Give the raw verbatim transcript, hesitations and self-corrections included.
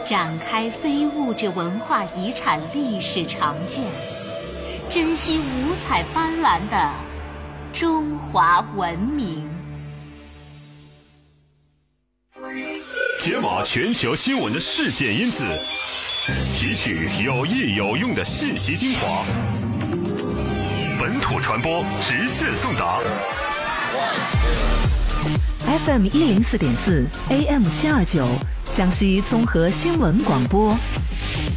展开非物质文化遗产历史长卷，珍惜五彩斑斓的中华文明。 解码全球新闻的事件因子，提取有益有用的信息精华，本土传播直线送达。 F M 一零四点四 A M 七二九，江西综合新闻广播。